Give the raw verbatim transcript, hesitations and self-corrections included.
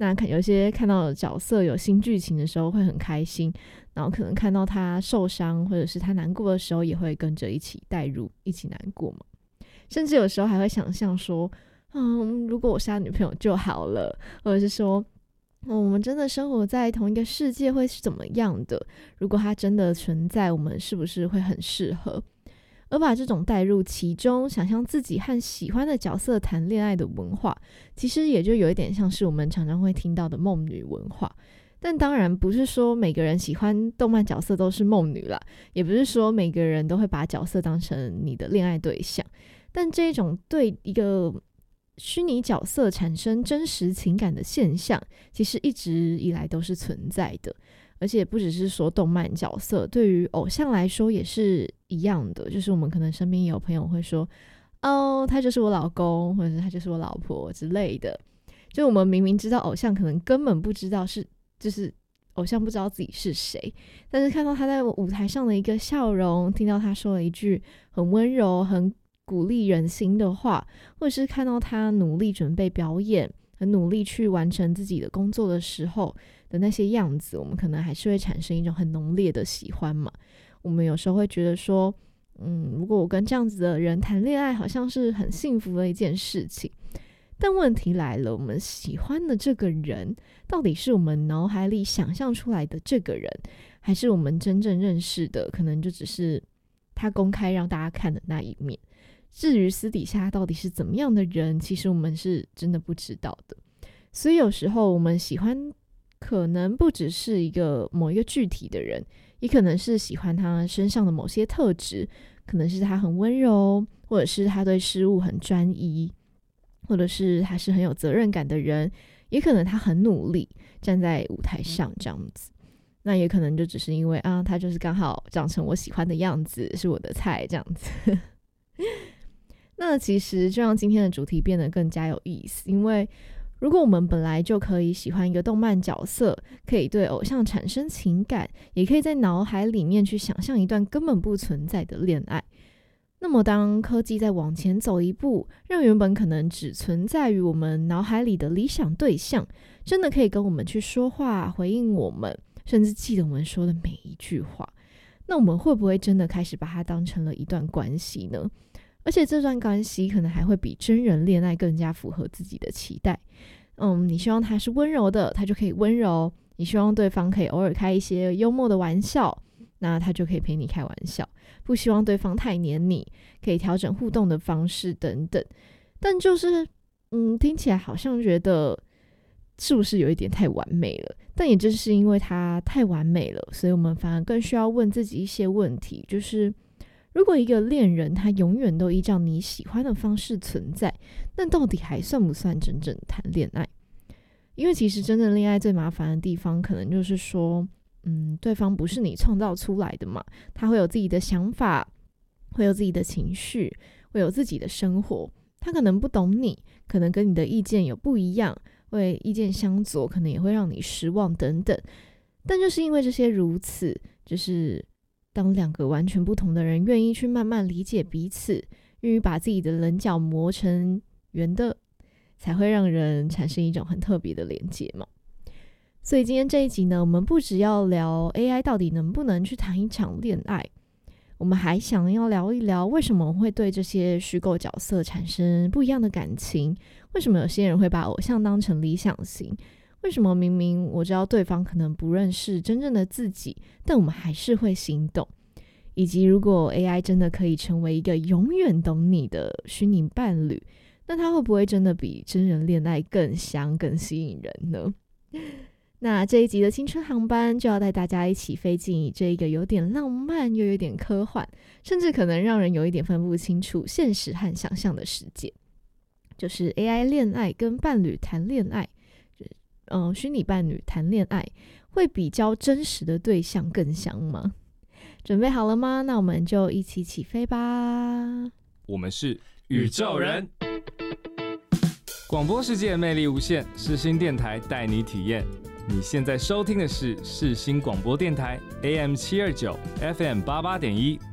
那有些看到角色有新剧情的时候会很开心，然后可能看到他受伤或者是他难过的时候也会跟着一起带入，一起难过嘛。甚至有时候还会想象说，嗯，如果我是他女朋友就好了，或者是说我们真的生活在同一个世界会是怎么样的？如果它真的存在，我们是不是会很适合？而把这种带入其中，想象自己和喜欢的角色谈恋爱的文化，其实也就有一点像是我们常常会听到的梦女文化。但当然不是说每个人喜欢动漫角色都是梦女啦，也不是说每个人都会把角色当成你的恋爱对象。但这种对一个虚拟角色产生真实情感的现象，其实一直以来都是存在的。而且不只是说动漫角色，对于偶像来说也是一样的，就是我们可能身边也有朋友会说，哦，他就是我老公，或者是他就是我老婆之类的。就我们明明知道偶像可能根本不知道是，就是偶像不知道自己是谁，但是看到他在舞台上的一个笑容，听到他说了一句很温柔很鼓励人心的话，或者是看到他努力准备表演，很努力去完成自己的工作的时候的那些样子，我们可能还是会产生一种很浓烈的喜欢嘛。我们有时候会觉得说，嗯，如果我跟这样子的人谈恋爱，好像是很幸福的一件事情。但问题来了，我们喜欢的这个人，到底是我们脑海里想象出来的这个人，还是我们真正认识的，可能就只是他公开让大家看的那一面。至于私底下到底是怎么样的人，其实我们是真的不知道的。所以有时候我们喜欢可能不只是一个某一个具体的人，也可能是喜欢他身上的某些特质，可能是他很温柔，或者是他对事物很专一，或者是他是很有责任感的人，也可能他很努力站在舞台上这样子。那也可能就只是因为啊，他就是刚好长成我喜欢的样子，是我的菜这样子。那其实就让今天的主题变得更加有意思，因为如果我们本来就可以喜欢一个动漫角色，可以对偶像产生情感，也可以在脑海里面去想象一段根本不存在的恋爱，那么当科技再往前走一步，让原本可能只存在于我们脑海里的理想对象，真的可以跟我们去说话，回应我们，甚至记得我们说的每一句话，那我们会不会真的开始把它当成了一段关系呢？而且这段关系可能还会比真人恋爱更加符合自己的期待。嗯，你希望他是温柔的，他就可以温柔；你希望对方可以偶尔开一些幽默的玩笑，那他就可以陪你开玩笑；不希望对方太黏你，可以调整互动的方式等等。但就是嗯，听起来好像觉得是不是有一点太完美了？但也正是因为它太完美了，所以我们反而更需要问自己一些问题，就是如果一个恋人他永远都依照你喜欢的方式存在，那到底还算不算真正谈恋爱？因为其实真正恋爱最麻烦的地方可能就是说嗯，对方不是你创造出来的嘛，他会有自己的想法，会有自己的情绪，会有自己的生活，他可能不懂你，可能跟你的意见有不一样，会意见相左，可能也会让你失望等等。但就是因为这些如此，就是当两个完全不同的人愿意去慢慢理解彼此，愿意把自己的棱角磨成圆的，才会让人产生一种很特别的连结嘛。所以今天这一集呢，我们不只要聊 A I 到底能不能去谈一场恋爱，我们还想要聊一聊为什么我们会对这些虚构角色产生不一样的感情，为什么有些人会把偶像当成理想型，为什么明明我知道对方可能不认识真正的自己，但我们还是会心动，以及如果 A I 真的可以成为一个永远懂你的虚拟伴侣，那它会不会真的比真人恋爱更香更吸引人呢？那这一集的青春航班就要带大家一起飞进这一个有点浪漫又有点科幻，甚至可能让人有一点分不清楚现实和想象的世界，就是 A I 恋爱跟伴侣谈恋爱，嗯，虚拟伴侣谈恋爱会比较真实的对象更香吗？准备好了吗？那我们就一起起飞吧。 我们是宇宙人，广播世界魅力无限，世新电台带你体验。你现在收听的是世新广播电台 A M 七二九 F M 八八点一